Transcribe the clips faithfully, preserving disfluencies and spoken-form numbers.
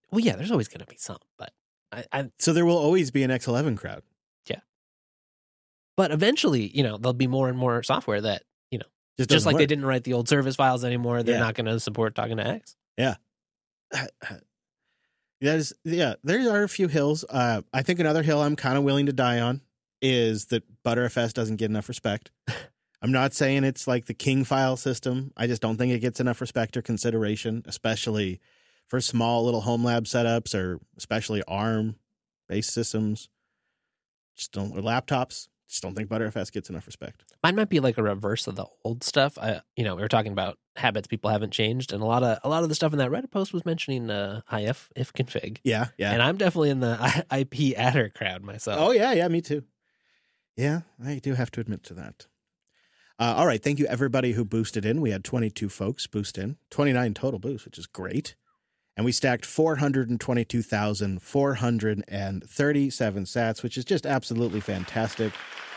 Well, yeah, there's always going to be some, but I, I So there will always be an X eleven crowd. but eventually, you know, there'll be more and more software that, you know, Just, just like work. they didn't write the old service files anymore, they're Yeah. not going to support talking to X. Yeah. There's, yeah, there are a few hills. Uh, I think another hill I'm kind of willing to die on is that ButterFS doesn't get enough respect. I'm not saying it's like the King file system. I just don't think it gets enough respect or consideration, especially for small little home lab setups or especially ARM-based systems. Just don't, or laptops. Just don't think ButterFS gets enough respect. Mine might be like a reverse of the old stuff. I, you know, we were talking about habits people haven't changed, and a lot of a lot of the stuff in that Reddit post was mentioning uh, I F if config. Yeah, yeah. And I'm definitely in the I P adder crowd myself. Oh, yeah, yeah, me too. Yeah, I do have to admit to that. Uh, all right, thank you, everybody who boosted in. We had twenty-two folks boost in, twenty-nine total boosts, which is great. And we stacked four hundred twenty-two thousand four hundred thirty-seven sats, which is just absolutely fantastic.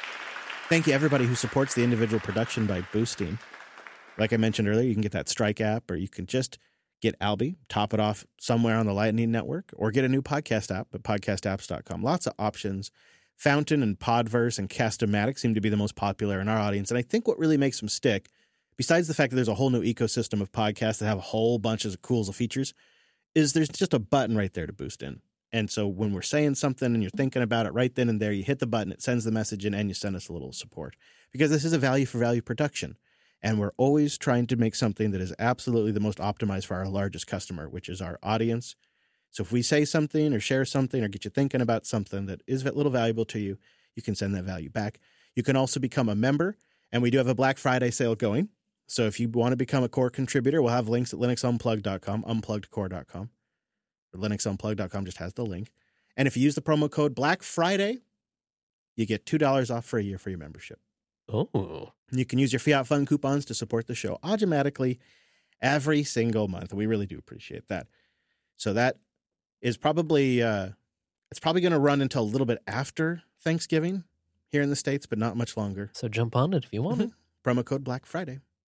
Thank you, everybody who supports the individual production by boosting. Like I mentioned earlier, you can get that Strike app, or you can just get Alby, top it off somewhere on the Lightning Network, or get a new podcast app at podcast apps dot com. Lots of options. Fountain and Podverse and Cast-O-Matic seem to be the most popular in our audience. And I think what really makes them stick, besides the fact that there's a whole new ecosystem of podcasts that have a whole bunch of cool features, is there's just a button right there to boost in. And so when we're saying something and you're thinking about it right then and there, you hit the button, it sends the message in, and you send us a little support. Because this is a value for value production. And we're always trying to make something that is absolutely the most optimized for our largest customer, which is our audience. So if we say something or share something or get you thinking about something that is a little valuable to you, you can send that value back. You can also become a member, and we do have a Black Friday sale going. So if you want to become a core contributor, we'll have links at linux unplugged dot com, unplugged core dot com. Or linux unplugged dot com just has the link. And if you use the promo code Black Friday, you get two dollars off for a year for your membership. Oh. You can use your Fiat Fund coupons to support the show automatically every single month. We really do appreciate that. So that is probably, uh, it's probably going to run until a little bit after Thanksgiving here in the States, but not much longer. So jump on it if you want it. Promo code Black Friday.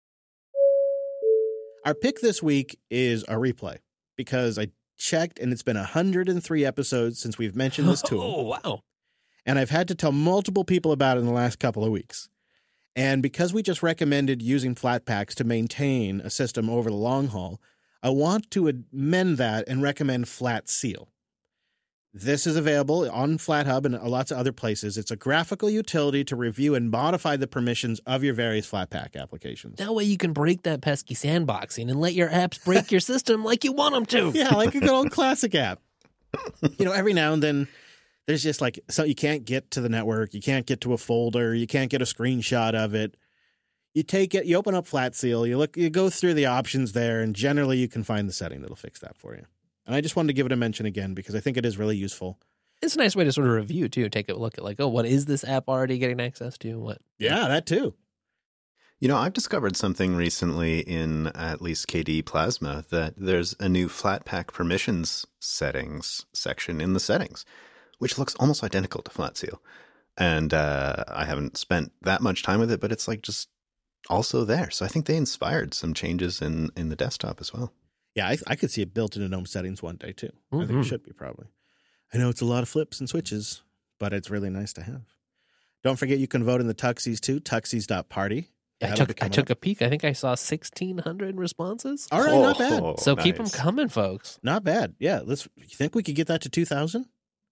Our pick this week is a replay because I checked and it's been one hundred three episodes since we've mentioned this tool. Oh, wow. And I've had to tell multiple people about it in the last couple of weeks. And because we just recommended using Flatpaks to maintain a system over the long haul, I want to amend that and recommend Flat Seal. This is available on FlatHub and lots of other places. It's a graphical utility to review and modify the permissions of your various Flatpak applications. That way you can break that pesky sandboxing and let your apps break your system like you want them to. Yeah, like a good old classic app. You know, every now and then there's just like, so you can't get to the network, you can't get to a folder, you can't get a screenshot of it. You take it, you open up Flat Seal, you look, you go through the options there, and generally you can find the setting that'll fix that for you. And I just wanted to give it a mention again because I think it is really useful. It's a nice way to sort of review, too. Take a look at like, oh, what is this app already getting access to? What? Yeah, that too. You know, I've discovered something recently in at least K D E Plasma that there's a new Flatpak permissions settings section in the settings, which looks almost identical to Flat Seal. And uh, I haven't spent that much time with it, but it's like just also there. So I think they inspired some changes in, in the desktop as well. Yeah, I, I could see it built into GNOME settings one day too. Mm-hmm. I think it should be probably. I know it's a lot of flips and switches, but it's really nice to have. Don't forget you can vote in the Tuxies too, tuxies dot party. I took I took a peek. I think I saw sixteen hundred responses. All right, oh, not bad. So nice. keep them coming, folks. Not bad. Yeah, let's. You think we could get that to two thousand?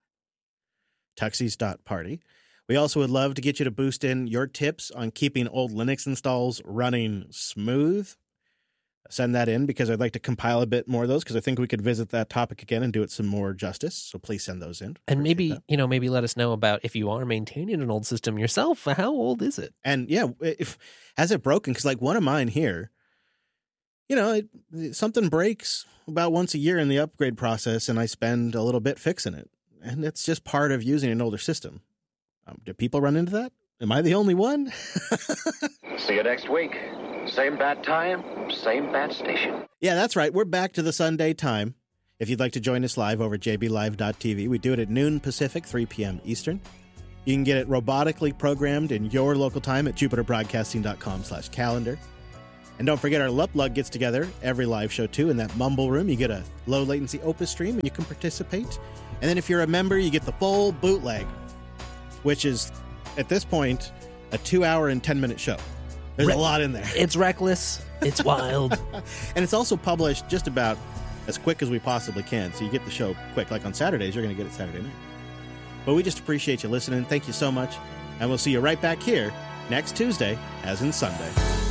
tuxies dot party. We also would love to get you to boost in your tips on keeping old Linux installs running smooth. Send that in because I'd like to compile a bit more of those because I think we could visit that topic again and do it some more justice. So please send those in. And maybe, that. you know, maybe let us know about if you are maintaining an old system yourself. How old is it? And yeah, if has it broken? Because like one of mine here, you know, it, something breaks about once a year in the upgrade process, and I spend a little bit fixing it. And it's just part of using an older system. Um, do people run into that? Am I the only one? See you next week. Same bat time, same bat station. Yeah, that's right. We're back to the Sunday time. If you'd like to join us live over j b live dot t v, we do it at noon Pacific, three p.m. Eastern. You can get it robotically programmed in your local time at jupiter broadcasting dot com slash calendar. And don't forget, our Luplug gets together every live show, too, in that Mumble Room. You get a low-latency Opus stream, and you can participate. And then if you're a member, you get the full bootleg, which is, at this point, a two-hour and ten-minute show. There's Re- a lot in there. It's reckless. It's wild. And it's also published just about as quick as we possibly can, so you get the show quick. Like on Saturdays, you're going to get it Saturday night. But we just appreciate you listening. Thank you so much. And we'll see you right back here next Tuesday, as in Sunday.